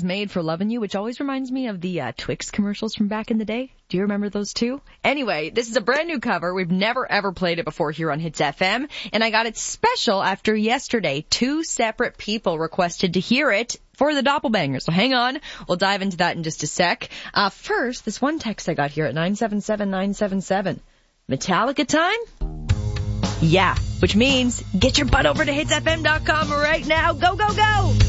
Made for Loving You, which always reminds me of the Twix commercials from back in the day. Do you remember those too? Anyway, this is a brand new cover. We've never ever played it before here on Hits FM, and I got it special after yesterday. 2 separate people requested to hear it for the Doppelbanger. So hang on. We'll dive into that in just a sec. First, this one text I got here at 977-977. Metallica time? Yeah, which means get your butt over to hitsfm.com right now. Go, go, go!